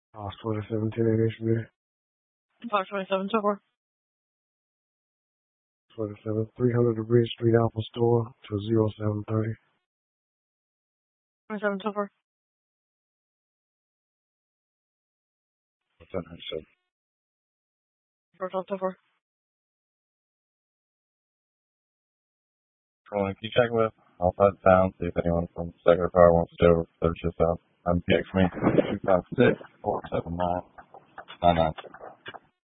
Fox 27, 10 HB. Fox 27, so far. 27, 300 Bridge Street, Alpha Store to 0730. 27, so far. 797. Short so far. Can you check with outside the town, see if anyone from the second car wants to go 30 shifts out? I'm PX me, 256-479-99.